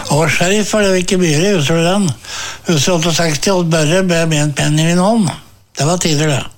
Og sheriff var det ikke mye i Huset 68 bare med en penn i min hånd. Det var tider det.